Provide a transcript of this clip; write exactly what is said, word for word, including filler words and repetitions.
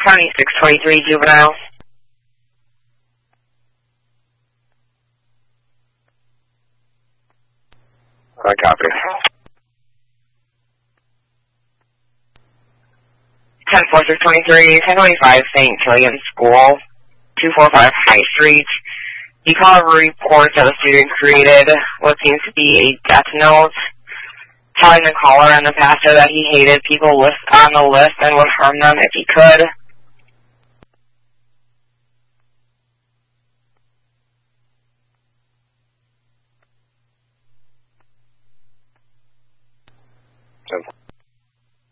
County six twenty-three juvenile. I copy. ten four six twenty-three, ten twenty-five Saint Killian School, two forty-five High Street. You call a report that a student created what seems to be a death note, telling the caller and the pastor that he hated people list on the list and would harm them if he could.